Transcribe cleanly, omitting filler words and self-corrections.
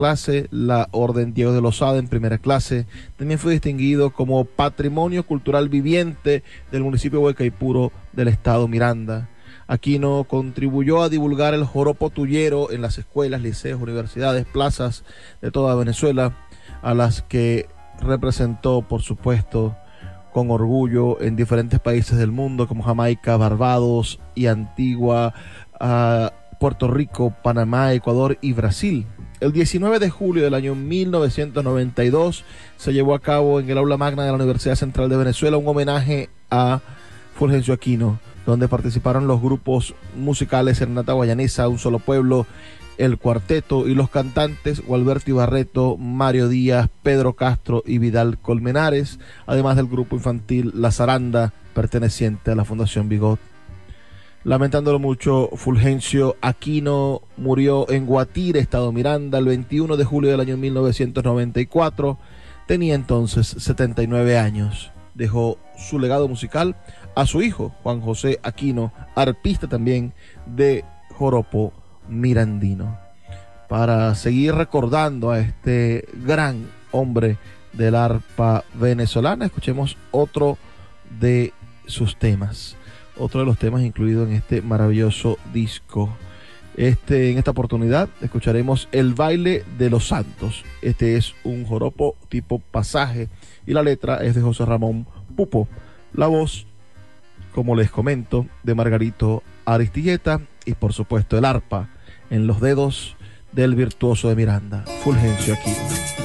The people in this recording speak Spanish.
clase, la Orden Diego de Lozada en primera clase. También fue distinguido como Patrimonio Cultural Viviente del municipio de Huaycaipuro del estado Miranda. Aquino contribuyó a divulgar el joropo tuyero en las escuelas, liceos, universidades, plazas de toda Venezuela, a las que representó, por supuesto, con orgullo en diferentes países del mundo como Jamaica, Barbados y Antigua, Puerto Rico, Panamá, Ecuador y Brasil. El 19 de julio del año 1992 se llevó a cabo en el aula magna de la Universidad Central de Venezuela un homenaje a Fulgencio Aquino, donde participaron los grupos musicales Serenata Guayanesa, Un Solo Pueblo, El Cuarteto y los cantantes Gualberto Ibarreto, Mario Díaz, Pedro Castro y Vidal Colmenares, además del grupo infantil La Zaranda, perteneciente a la Fundación Bigot. Lamentándolo mucho, Fulgencio Aquino murió en Guatire, estado Miranda, el 21 de julio del año 1994. Tenía entonces 79 años. Dejó su legado musical a su hijo, Juan José Aquino, arpista también de joropo mirandino. Para seguir recordando a este gran hombre del arpa venezolana, escuchemos otro de sus temas. Otro de los temas incluido en este maravilloso disco. En esta oportunidad escucharemos El Baile de los Santos. Este es un joropo tipo pasaje y la letra es de José Ramón Pupo. La voz, como les comento, de Margarito Aristilleta y por supuesto el arpa en los dedos del virtuoso de Miranda, Fulgencio Aquino.